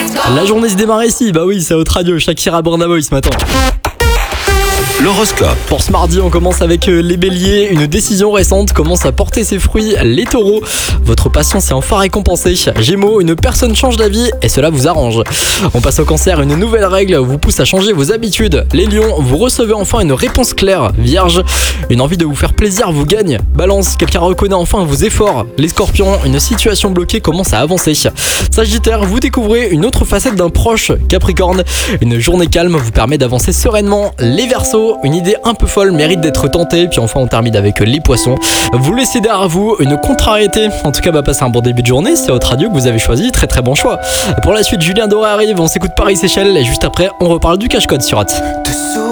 La journée se démarre ici, bah oui, c'est Haute Radio, Shakira Burna Boy ce matin. L'horoscope. Pour ce mardi, on commence avec les béliers. Une décision récente commence à porter ses fruits. Les taureaux, votre patience est enfin récompensée. Gémeaux, une personne change d'avis et cela vous arrange. On passe au cancer, une nouvelle règle vous pousse à changer vos habitudes. Les lions, vous recevez enfin une réponse claire. Vierge, une envie de vous faire plaisir vous gagne. Balance, quelqu'un reconnaît enfin vos efforts. Les scorpions, une situation bloquée commence à avancer. Sagittaire, vous découvrez une autre facette d'un proche. Capricorne, une journée calme vous permet d'avancer sereinement. Les verseaux, une idée un peu folle mérite d'être tentée. Puis enfin on termine avec les poissons. Vous laissez derrière vous une contrariété. En tout cas passez un bon début de journée. C'est Haute Radio que vous avez choisi, très très bon choix. Pour la suite, Julien Doré arrive, on s'écoute Paris-Séchelles et juste après on reparle du cache-code sur Hot.